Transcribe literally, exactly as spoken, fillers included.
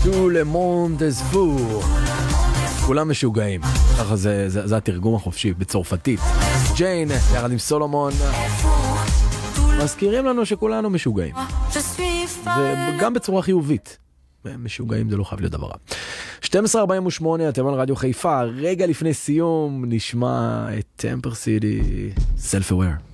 tout le monde est fou. כולם משוגעים. ככה זה, זה, זה התרגום החופשי בצרפתית. ג'יין, יחד עם סולומון, מזכירים לנו שכולנו משוגעים. וגם בצורה חיובית. משוגעים זה לא חייב להיות דבר רע. שתים עשרה ארבעים ושמונה, אתם על רדיו חיפה. רגע לפני סיום נשמע את טמפר סיטי, Self Aware.